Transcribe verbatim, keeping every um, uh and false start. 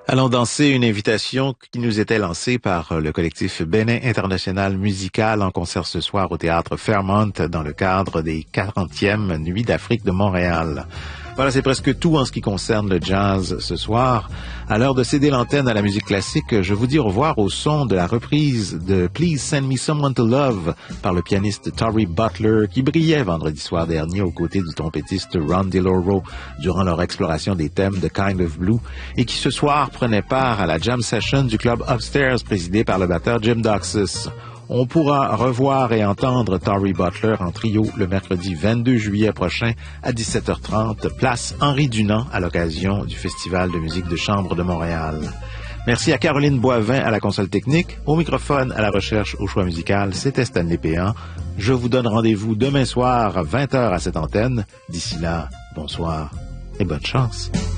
Allons danser, une invitation qui nous était lancée par le collectif Bénin International Musical en concert ce soir au théâtre Fairmont dans le cadre des quarantièmes Nuits d'Afrique de Montréal. Voilà, c'est presque tout en ce qui concerne le jazz ce soir. À l'heure de céder l'antenne à la musique classique, je vous dis au revoir au son de la reprise de Please Send Me Someone to Love par le pianiste Torrey Butler qui brillait vendredi soir dernier aux côtés du trompettiste Ron DeLauro durant leur exploration des thèmes de Kind of Blue et qui ce soir prenait part à la jam session du club Upstairs présidé par le batteur Jim Doxis. On pourra revoir et entendre Torrey Butler en trio le mercredi vingt-deux juillet prochain à dix-sept heures trente, place Henri Dunant à l'occasion du Festival de musique de chambre de Montréal. Merci à Caroline Boivin à la console technique, au microphone, à la recherche, au choix musical, c'était Stanley Péan. Je vous donne rendez-vous demain soir à vingt heures à cette antenne. D'ici là, bonsoir et bonne chance.